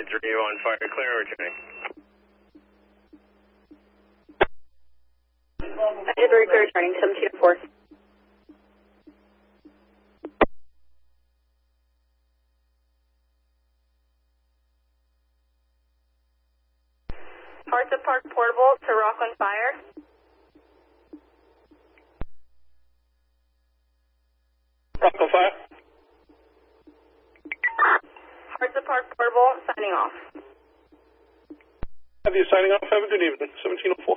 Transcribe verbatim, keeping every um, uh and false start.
Engine three on fire, clear returning. Engine three clear returning, seventeen oh four. Parts of Park Portable to Rockland Fire. Rockland Fire. Parts of Park Portable signing off. Have you signing off? Have a good evening. seventeen oh four.